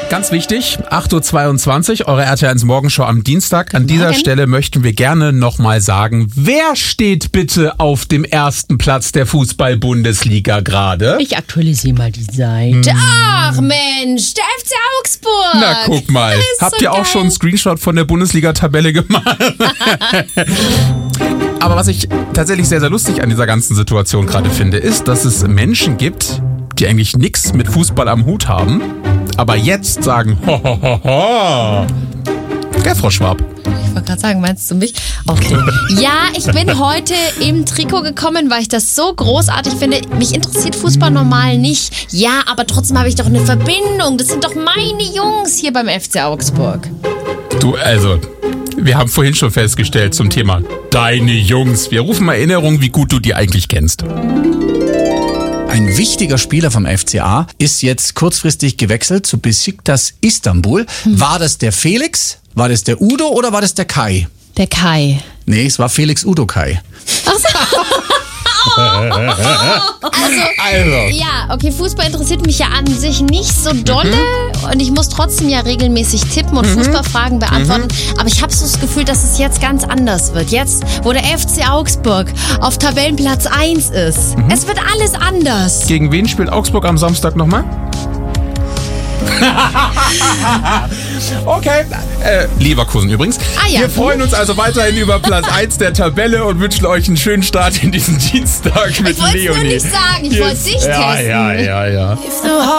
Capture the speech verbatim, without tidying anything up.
Ganz wichtig, acht Uhr zweiundzwanzig, eure R T L eins Morgenshow am Dienstag. An dieser Morgen. Stelle möchten wir gerne nochmal sagen, wer steht bitte auf dem ersten Platz der Fußball-Bundesliga gerade? Ich aktualisiere mal die Seite. Ach Mensch, der F C Augsburg. Na, guck mal. ist Habt so ihr auch geil. schon einen Screenshot von der Bundesliga-Tabelle gemacht? Aber was ich tatsächlich sehr, sehr lustig an dieser ganzen Situation gerade finde, ist, dass es Menschen gibt, die eigentlich nichts mit Fußball am Hut haben, aber jetzt sagen, ho, ho, ho, ho. Gell, Frau Schwab? Ich wollte gerade sagen, meinst du mich? Okay. Ja, ich bin heute im Trikot gekommen, weil ich das so großartig finde. Mich interessiert Fußball normal nicht. Ja, aber trotzdem habe ich doch eine Verbindung. Das sind doch meine Jungs hier beim F C Augsburg. Du, also, wir haben vorhin schon festgestellt zum Thema deine Jungs. Wir rufen mal Erinnerung, wie gut du die eigentlich kennst. Ein wichtiger Spieler vom F C A ist jetzt kurzfristig gewechselt zu Besiktas Istanbul. War das der Felix, war das der Udo oder war das der Kai? Der Kai. Nee, es war Felix Udo Kai. Also, Ja, okay, Fußball interessiert mich ja an sich nicht so dolle und ich muss trotzdem ja regelmäßig tippen und Fußballfragen beantworten, aber ich habe so das Gefühl, dass es jetzt ganz anders wird. Jetzt, wo der F C Augsburg auf Tabellenplatz eins ist. Es wird alles anders. gegen wen spielt Augsburg am Samstag nochmal? Okay, äh, Leverkusen übrigens. Ah ja. Wir freuen uns also weiterhin über Platz eins der Tabelle und wünschen euch einen schönen Start in diesen Dienstag mit Ich wollte es nur Leonie. nicht sagen, ich Hier wollte ist- dich ja, testen. Ja, ja, ja.